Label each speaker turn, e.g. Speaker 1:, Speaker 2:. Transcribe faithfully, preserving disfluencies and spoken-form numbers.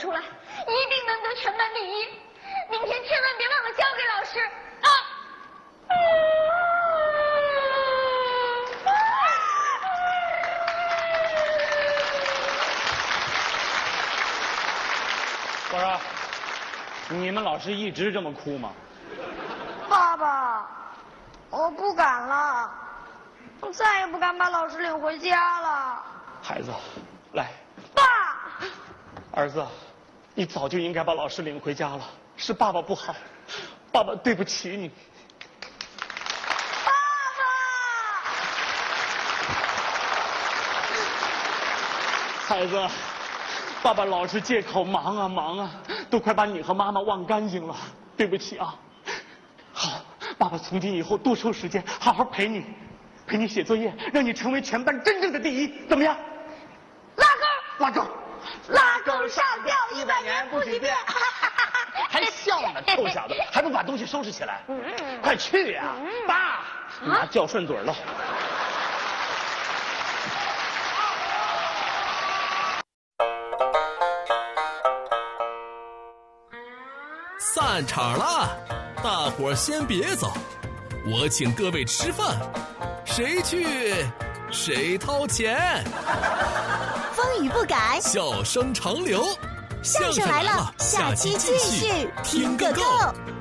Speaker 1: 出来，一定能得全班第一。明天千万别忘了交给老师啊！
Speaker 2: 我说，你们老师一直这么哭吗？
Speaker 3: 爸爸，我不敢了，我再也不敢把老师领回家了。
Speaker 2: 孩子，来。
Speaker 3: 爸。
Speaker 2: 儿子，你早就应该把老师领回家了，是爸爸不好，爸爸对不起你。
Speaker 3: 爸
Speaker 2: 爸。孩子。爸爸老是借口忙啊忙啊，都快把你和妈妈忘干净了，对不起啊。好，爸爸从今以后多抽时间，好好陪你，陪你写作业，让你成为全班真正的第一，怎么样？
Speaker 3: 拉钩，
Speaker 2: 拉钩，
Speaker 3: 拉钩上吊，一百年不许变。
Speaker 2: 还笑呢，臭小子，还不把东西收拾起来？快去呀！爸，你妈叫顺嘴了。
Speaker 4: 散场了，大伙儿先别走，我请各位吃饭，谁去谁掏钱。
Speaker 5: 风雨不改，
Speaker 4: 笑声长流，
Speaker 5: 相声来了，下期继续听个够。